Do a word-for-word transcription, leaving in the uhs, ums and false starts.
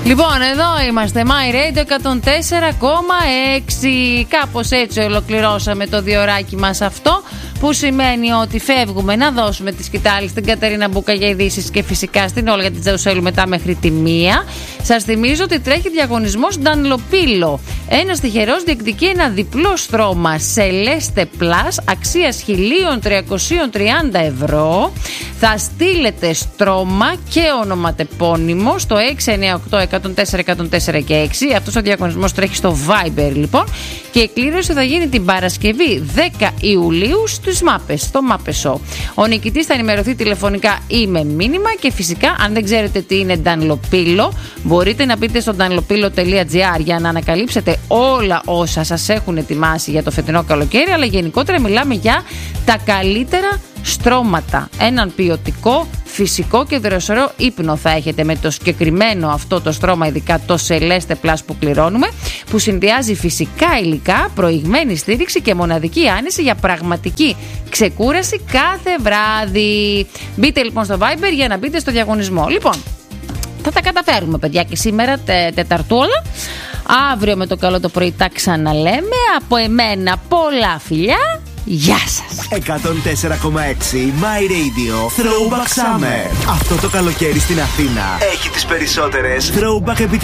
Λοιπόν, εδώ είμαστε, My Radio εκατόν τέσσερα κόμμα έξι. Κάπως έτσι ολοκληρώσαμε το διωράκι μας αυτό, που σημαίνει ότι φεύγουμε να δώσουμε τη σκητάλη στην Κατερίνα Μπούκα για ειδήσεις και φυσικά στην Όλγα την Τζαουσέλου μετά μέχρι τη μία. Σας θυμίζω ότι τρέχει διαγωνισμός Dunlopillo. Ένας τυχερός διεκδικεί ένα διπλό στρώμα Celeste Plus αξίας χίλια τριακόσια τριάντα ευρώ. Θα στείλετε στρώμα και ονοματεπώνυμο στο έξι εννιά οκτώ εκατόν τέσσερα εκατόν τέσσερα και έξι. Αυτός ο διαγωνισμός τρέχει στο Viber λοιπόν. Και η κλήρωση θα γίνει την Παρασκευή δέκα Ιουλίου στις Μάπες, στο Μάπες Show. Ο νικητής θα ενημερωθεί τηλεφωνικά ή με μήνυμα και φυσικά αν δεν ξέρετε τι είναι Dunlopillo, μπορείτε να μπείτε στο dunlopillo τελεία gr για να ανακαλύψετε όλα όσα σας έχουν ετοιμάσει για το φετινό καλοκαίρι, αλλά γενικότερα μιλάμε για τα καλύτερα στρώματα. Έναν ποιοτικό, φυσικό και δροσερό ύπνο θα έχετε με το συγκεκριμένο αυτό το στρώμα, ειδικά το Celeste Plus που κληρώνουμε, που συνδυάζει φυσικά υλικά, προηγμένη στήριξη και μοναδική άνεση για πραγματική ξεκούραση κάθε βράδυ. Μπείτε λοιπόν στο Viber για να μπείτε στο διαγωνισμό. Λοιπόν, θα τα καταφέρουμε παιδιά και σήμερα τε, Τεταρτούλα. Αύριο με το καλό το πρωί τα ξαναλέμε. Από εμένα πολλά φιλιά. Γεια σας. εκατόν τέσσερα κόμμα έξι My Radio Throwback Summer. Αυτό το καλοκαίρι στην Αθήνα έχει τις περισσότερες throwback επιτυχίες.